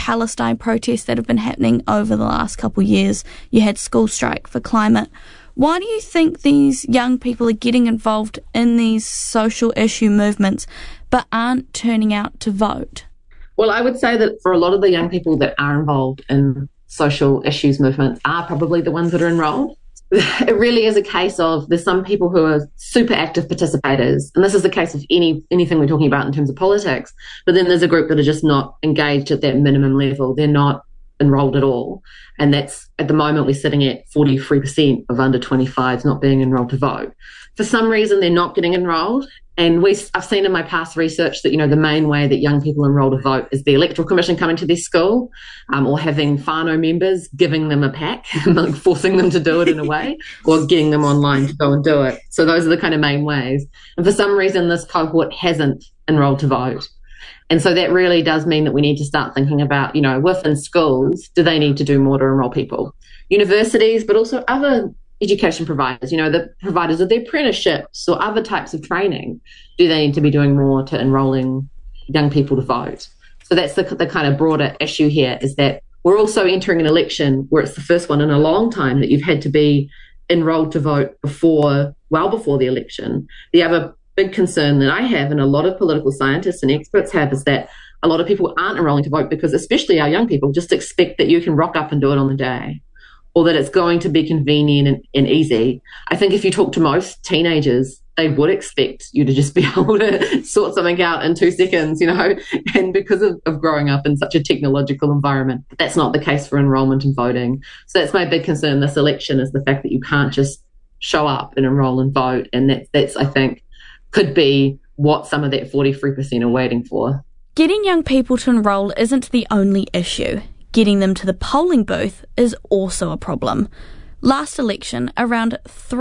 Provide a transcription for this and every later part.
Palestine protests that have been happening over the last couple of years. You had School Strike for Climate. Why do you think these young people are getting involved in these social issue movements but aren't turning out to vote? Well, I would say that for a lot of the young people that are involved in social issues movements are probably the ones that are enrolled. It really is a case of there's some people who are super active participators, and this is the case of anything we're talking about in terms of politics, but then there's a group that are just not engaged at that minimum level. They're not enrolled at all. And that's, at the moment, we're sitting at 43% of under 25s not being enrolled to vote. For some reason, they're not getting enrolled. And I've seen in my past research that, the main way that young people enroll to vote is the Electoral Commission coming to their school, or having whānau members giving them a pack, like forcing them to do it in a way, or getting them online to go and do it. So those are the kind of main ways. And for some reason, this cohort hasn't enrolled to vote. And so that really does mean that we need to start thinking about, within schools, do they need to do more to enrol people? Universities, but also other education providers, the providers of the apprenticeships or other types of training, do they need to be doing more to enrolling young people to vote? So that's the kind of broader issue here, is that we're also entering an election where it's the first one in a long time that you've had to be enrolled to vote well before the election. The other big concern that I have, and a lot of political scientists and experts have, is that a lot of people aren't enrolling to vote because, especially our young people, just expect that you can rock up and do it on the day, or that it's going to be convenient and easy. I think if you talk to most teenagers, they would expect you to just be able to sort something out in 2 seconds, and because of growing up in such a technological environment, that's not the case for enrolment and voting. So that's my big concern this election, is the fact that you can't just show up and enroll and vote. And that's I think, could be what some of that 43% are waiting for. Getting young people to enrol isn't the only issue. Getting them to the polling booth is also a problem. Last election, around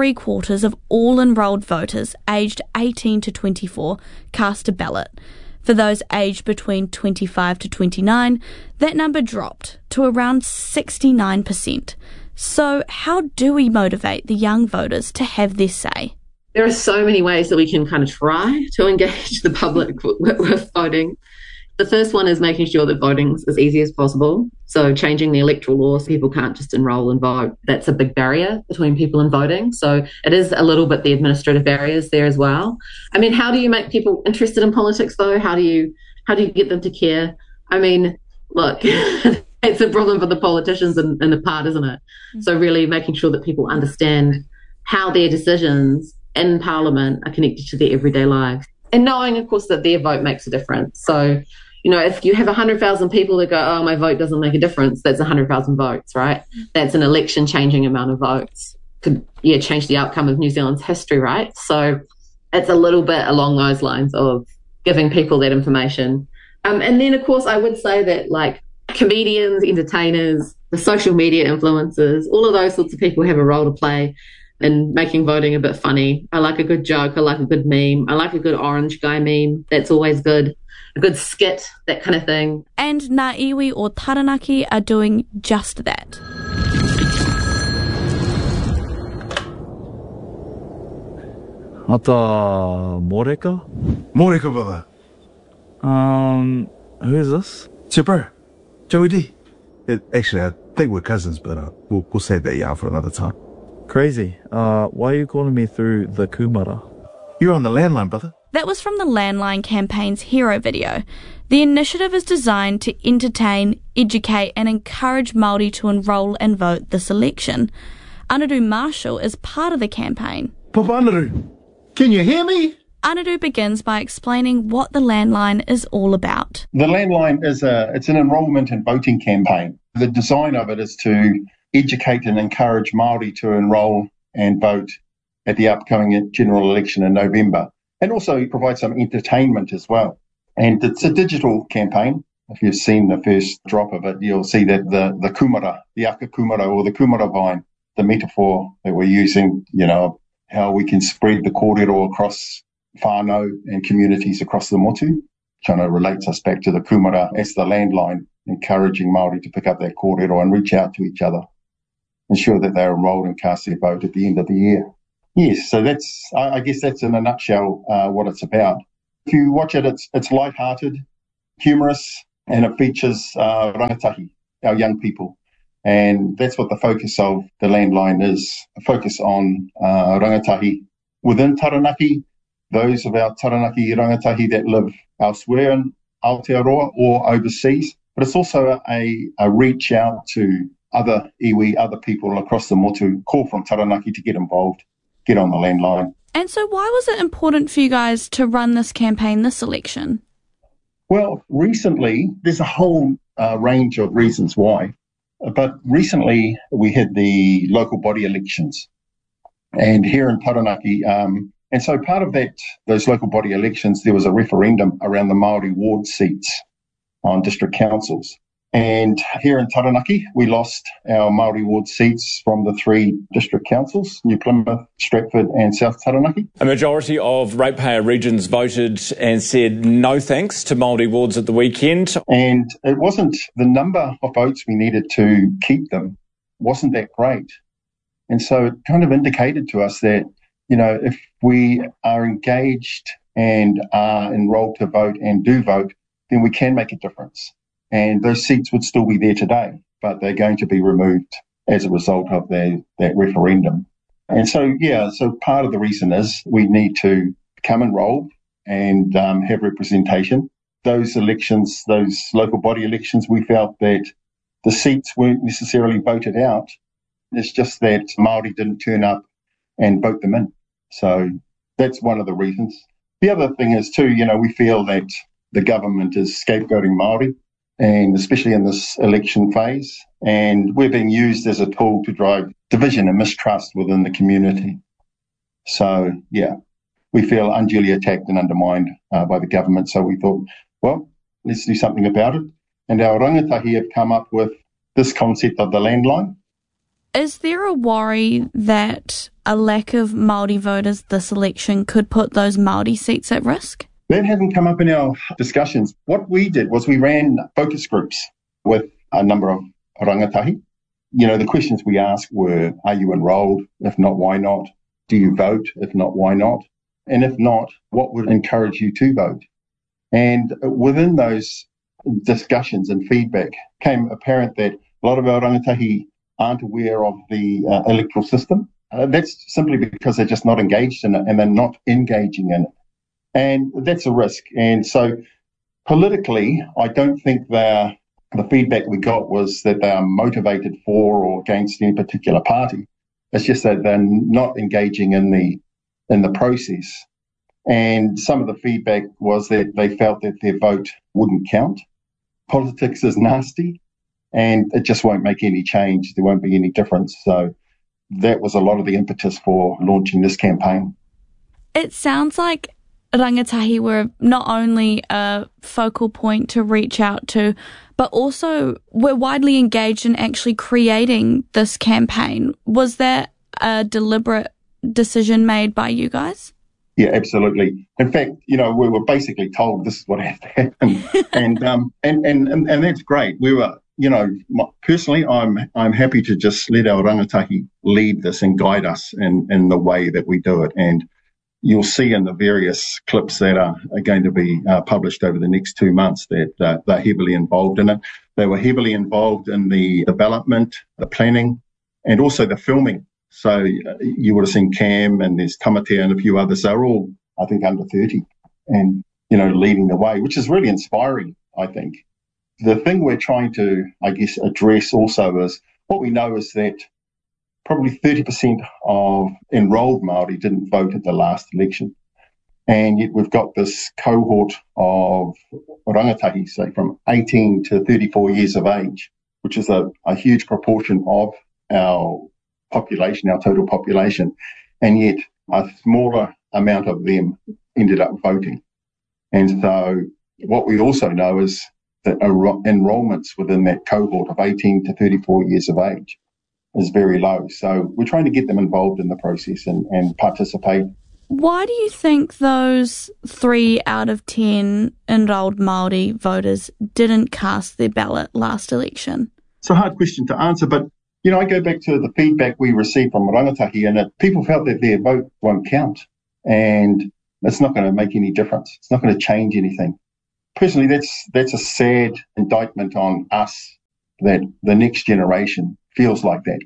3/4 of all enrolled voters aged 18 to 24 cast a ballot. For those aged between 25 to 29, that number dropped to around 69%. So how do we motivate the young voters to have their say? There are so many ways that we can kind of try to engage the public with voting. The first one is making sure that voting is as easy as possible. So changing the electoral laws, people can't just enrol and vote. That's a big barrier between people and voting. So it is a little bit the administrative barriers there as well. I mean, how do you make people interested in politics though? How do you get them to care? I mean, look, it's a problem for the politicians and the part, isn't it? So really making sure that people understand how their decisions in Parliament are connected to their everyday lives. And knowing, of course, that their vote makes a difference. So, if you have 100,000 people that go, oh, my vote doesn't make a difference, that's 100,000 votes, right? That's an election-changing amount of votes. Could, change the outcome of New Zealand's history, right? So it's a little bit along those lines of giving people that information. And then, of course, I would say that, like, comedians, entertainers, the social media influencers, all of those sorts of people have a role to play in making voting a bit funny. I like a good joke. I like a good meme. I like a good orange guy meme. That's always good. A good skit, that kind of thing. And Ngā Iwi or Taranaki are doing just that. Ata Moreka? Moreka, brother. Who is this? It's your bro, Joey D. Actually, I think we're cousins, but we'll save that yarn for another time. Crazy. Why are you calling me through the kumara? You're on the landline, brother. That was from the Landline campaign's hero video. The initiative is designed to entertain, educate and encourage Māori to enrol and vote this election. Anadu Marshall is part of the campaign. Papa Anadu, can you hear me? Anadu begins by explaining what the Landline is all about. The Landline it's an enrolment and voting campaign. The design of it is to educate and encourage Māori to enrol and vote at the upcoming general election in November, and also provide some entertainment as well. And it's a digital campaign. If you've seen the first drop of it, you'll see that the kumara, the aka kumara or the kumara vine, the metaphor that we're using, how we can spread the kōrero across whānau and communities across the motu, kind of relates us back to the kumara as the landline, encouraging Māori to pick up that kōrero and reach out to each other, ensure that they're enrolled and cast their vote at the end of the year. Yes, so I guess that's in a nutshell what it's about. If you watch it, it's light-hearted, humorous, and it features rangatahi, our young people. And that's what the focus of the landline is, a focus on rangatahi within Taranaki, those of our Taranaki rangatahi that live elsewhere in Aotearoa or overseas. But it's also a reach out to other iwi, other people across the motu, call from Taranaki to get involved, get on the landline. And so why was it important for you guys to run this campaign this election? Well, recently, there's a whole range of reasons why. But recently, we had the local body elections. And here in Taranaki, and so part of those local body elections, there was a referendum around the Māori ward seats on district councils. And here in Taranaki, we lost our Māori ward seats from the 3 district councils, New Plymouth, Stratford and South Taranaki. A majority of ratepayer regions voted and said no thanks to Māori wards at the weekend. And it wasn't the number of votes we needed to keep them wasn't that great. And so it kind of indicated to us that, if we are engaged and are enrolled to vote and do vote, then we can make a difference. And those seats would still be there today, but they're going to be removed as a result of that referendum. And so, so part of the reason is we need to become enrolled and have representation. Those elections, those local body elections, we felt that the seats weren't necessarily voted out. It's just that Māori didn't turn up and vote them in. So that's one of the reasons. The other thing is too, we feel that the government is scapegoating Māori, and especially in this election phase, and we're being used as a tool to drive division and mistrust within the community. So, we feel unduly attacked and undermined by the government, so we thought, well, let's do something about it. And our rangatahi have come up with this concept of the landline. Is there a worry that a lack of Māori voters this election could put those Māori seats at risk? That hasn't come up in our discussions. What we did was we ran focus groups with a number of rangatahi. The questions we asked were, are you enrolled? If not, why not? Do you vote? If not, why not? And if not, what would encourage you to vote? And within those discussions and feedback came apparent that a lot of our rangatahi aren't aware of the electoral system. That's simply because they're just not engaged in it and they're not engaging in it. And that's a risk. And so politically, I don't think the feedback we got was that they are motivated for or against any particular party. It's just that they're not engaging in the process. And some of the feedback was that they felt that their vote wouldn't count. Politics is nasty and it just won't make any change. There won't be any difference. So that was a lot of the impetus for launching this campaign. It sounds like rangatahi were not only a focal point to reach out to, but also were widely engaged in actually creating this campaign. Was that a deliberate decision made by you guys? Yeah, absolutely. In fact, we were basically told this is what had to happen, and that's great. We were, personally, I'm happy to just let our rangatahi lead this and guide us in the way that we do it. And you'll see in the various clips that are going to be published over the next 2 months that they're heavily involved in it. They were heavily involved in the development, the planning, and also the filming. So you would have seen Cam and there's Tamatea and a few others. They're all, I think, under 30 and, leading the way, which is really inspiring, I think. The thing we're trying to, address also is what we know is that probably 30% of enrolled Māori didn't vote at the last election. And yet we've got this cohort of rangatahi, say from 18 to 34 years of age, which is a huge proportion of our population, our total population. And yet a smaller amount of them ended up voting. And so what we also know is that enrolments within that cohort of 18 to 34 years of age is very low. So we're trying to get them involved in the process and participate. Why do you think those 3 out of 10 enrolled Māori voters didn't cast their ballot last election? It's a hard question to answer, but, I go back to the feedback we received from rangatahi and people felt that their vote won't count and it's not going to make any difference. It's not going to change anything. personally, that's a sad indictment on us that the next generation feels like that.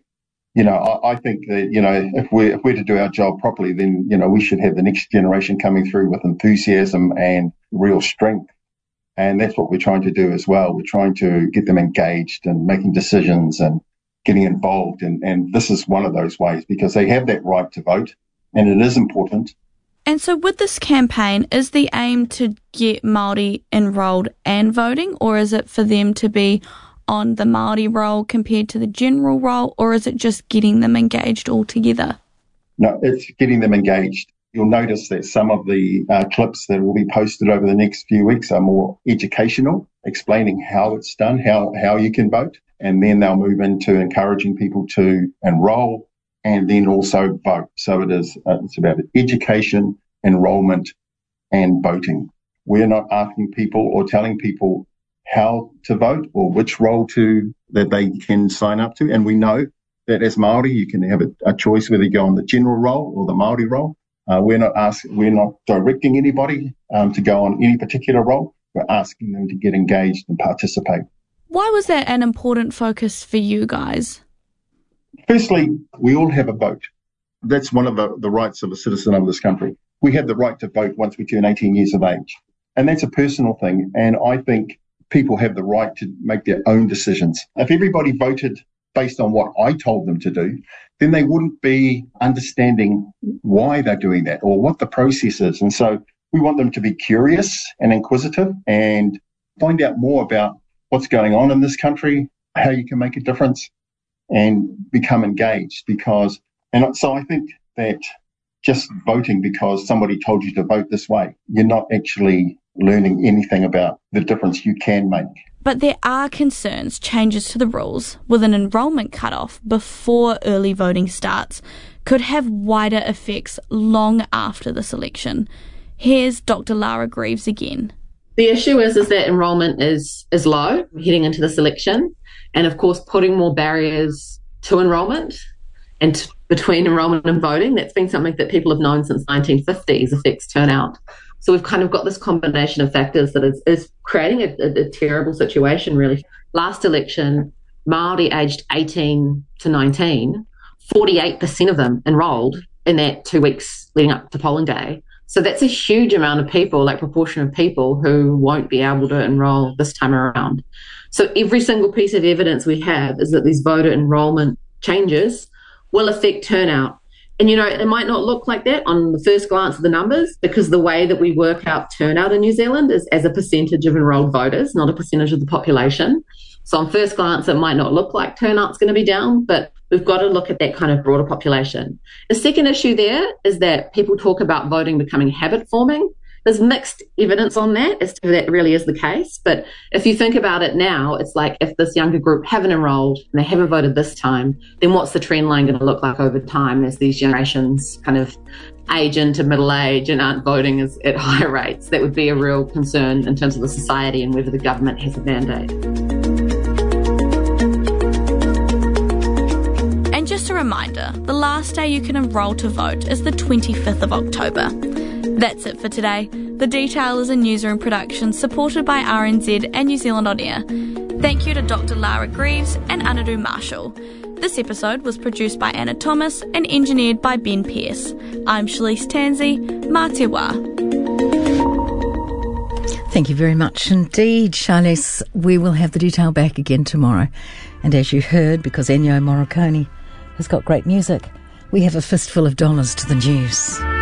I think that, if we're to do our job properly, then, we should have the next generation coming through with enthusiasm and real strength. And that's what we're trying to do as well. We're trying to get them engaged and making decisions and getting involved. And this is one of those ways, because they have that right to vote, and it is important. And so with this campaign, is the aim to get Māori enrolled and voting, or is it for them to be on the Māori roll compared to the general roll, or is it just getting them engaged altogether? No, it's getting them engaged. You'll notice that some of the clips that will be posted over the next few weeks are more educational, explaining how it's done, how you can vote, and then they'll move into encouraging people to enrol and then also vote. So it's about education, enrolment, and voting. We're not asking people or telling people how to vote or which role that they can sign up to. And we know that as Māori, you can have a choice whether you go on the general role or the Māori role. We're not directing anybody to go on any particular role. We're asking them to get engaged and participate. Why was that an important focus for you guys? Firstly, we all have a vote. That's one of the rights of a citizen of this country. We have the right to vote once we turn 18 years of age. And that's a personal thing. And I think people have the right to make their own decisions. If everybody voted based on what I told them to do, then they wouldn't be understanding why they're doing that or what the process is. And so we want them to be curious and inquisitive and find out more about what's going on in this country, how you can make a difference, and become engaged. So I think that just voting because somebody told you to vote this way, you're not actually learning anything about the difference you can make. But there are concerns changes to the rules with an enrolment cutoff before early voting starts could have wider effects long after this election. Here's Dr. Lara Greaves again. The issue is that enrolment is low heading into this election, and of course putting more barriers to enrolment and between enrolment and voting. That's been something that people have known since 1950s affects turnout. So we've kind of got this combination of factors that is creating a terrible situation, really. Last election, Māori aged 18 to 19, 48% of them enrolled in that 2 weeks leading up to polling day. So that's a huge amount of people, like proportion of people who won't be able to enrol this time around. So every single piece of evidence we have is that these voter enrolment changes will affect turnout. And, it might not look like that on the first glance of the numbers, because the way that we work out turnout in New Zealand is as a percentage of enrolled voters, not a percentage of the population. So on first glance, it might not look like turnout's going to be down, but we've got to look at that kind of broader population. The second issue there is that people talk about voting becoming habit forming. There's mixed evidence on that as to that really is the case. But if you think about it now, it's like if this younger group haven't enrolled and they haven't voted this time, then what's the trend line going to look like over time as these generations kind of age into middle age and aren't voting at higher rates? That would be a real concern in terms of the society and whether the government has a mandate. And just a reminder, the last day you can enrol to vote is the 25th of October. That's it for today. The Detail is a newsroom production supported by RNZ and New Zealand On Air. Thank you to Dr. Lara Greaves and Anadu Marshall. This episode was produced by Anna Thomas and engineered by Ben Pearce. I'm Shalise Tansey. Mā te wā. Thank you very much indeed, Shalise. We will have The Detail back again tomorrow. And as you heard, because Ennio Morricone has got great music, we have a fistful of dollars to the news.